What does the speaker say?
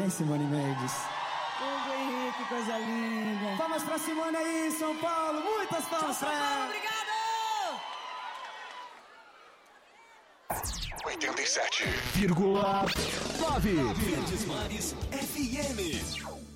Ai, Simone Mendes. Hugo Henrique, coisa linda. Palmas pra Simone aí, São Paulo. Muitas palmas pra ela. Obrigado! 87,9 Verdes Mares FM.